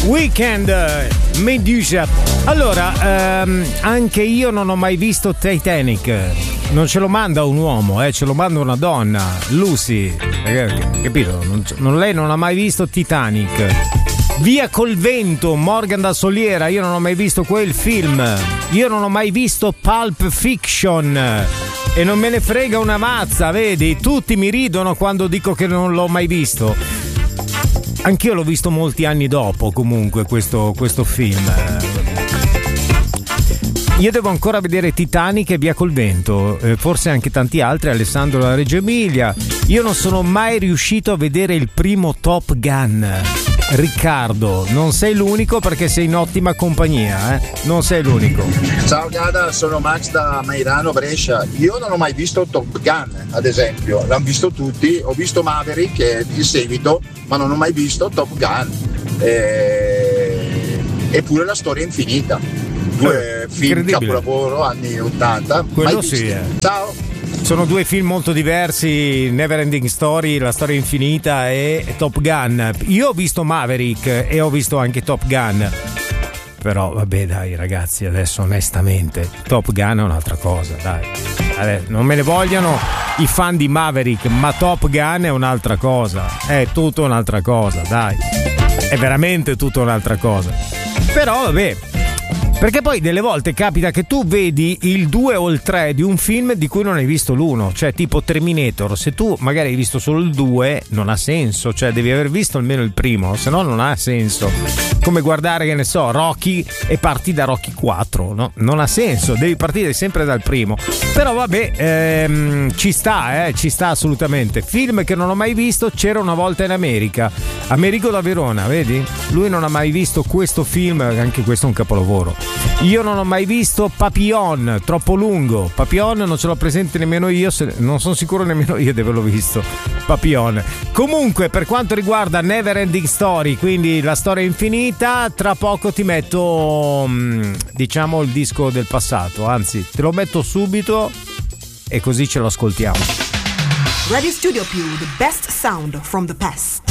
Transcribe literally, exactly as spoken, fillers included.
Weekend, Medusa. Allora, ehm, anche io non ho mai visto Titanic. Non ce lo manda un uomo, eh, ce lo manda una donna, Lucy. Eh, capito? Non, non, lei non ha mai visto Titanic. Via col vento, Morgan da Soliera. Io non ho mai visto quel film. Io non ho mai visto Pulp Fiction. E non me ne frega una mazza, vedi? Tutti mi ridono quando dico che non l'ho mai visto. Anch'io l'ho visto molti anni dopo, comunque, questo, questo film. Io devo ancora vedere Titanic e Via col vento, eh, forse anche tanti altri, Alessandro da Reggio Emilia. Io non sono mai riuscito a vedere il primo Top Gun. Riccardo, non sei l'unico perché sei in ottima compagnia, eh? Non sei l'unico. Ciao Gada, sono Max da Mairano, Brescia. Io non ho mai visto Top Gun, ad esempio, l'hanno visto tutti. Ho visto Maverick, che è il seguito, ma non ho mai visto Top Gun. E... Eppure La storia infinita. Due eh, film capolavoro, anni ottanta. Quello sì, eh. Ciao. Sono due film molto diversi, Neverending Story, La storia infinita e Top Gun. Io ho visto Maverick e ho visto anche Top Gun. Però vabbè dai ragazzi, adesso onestamente Top Gun è un'altra cosa, dai. Adesso, non me ne vogliano i fan di Maverick, ma Top Gun è un'altra cosa. È tutto un'altra cosa, dai. È veramente tutto un'altra cosa. Però vabbè, perché poi delle volte capita che tu vedi il due o il tre di un film di cui non hai visto l'uno, cioè tipo Terminator. Se tu magari hai visto solo il due non ha senso, cioè devi aver visto almeno il primo, se no non ha senso. Come guardare, che ne so, Rocky e parti da Rocky quattro, no? Non ha senso, devi partire sempre dal primo. Però vabbè, ehm, ci sta, eh, ci sta assolutamente. Film che non ho mai visto, C'era una volta in America. Amerigo da Verona, vedi? Lui non ha mai visto questo film, anche questo è un capolavoro. Io non ho mai visto Papillon, troppo lungo. Papillon non ce l'ho presente nemmeno io, se, non sono sicuro nemmeno io di averlo visto. Papillon. Comunque, per quanto riguarda Neverending Story, quindi La storia infinita, tra poco ti metto, diciamo, il disco del passato. Anzi, te lo metto subito e così ce lo ascoltiamo. Radio Studio Più, the best sound from the past.